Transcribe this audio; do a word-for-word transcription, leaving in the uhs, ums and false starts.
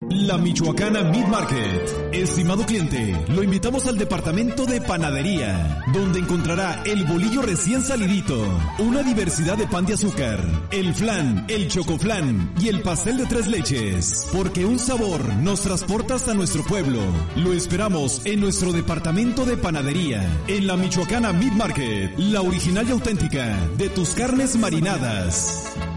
La Michoacana Meat Market. Estimado cliente, lo invitamos al departamento de panadería, donde encontrará el bolillo recién salidito, una diversidad de pan de azúcar, el flan, el chocoflan y el pastel de tres leches, porque un sabor nos transporta hasta nuestro pueblo. Lo esperamos en nuestro departamento de panadería, en la Michoacana Meat Market, la original y auténtica de tus carnes marinadas.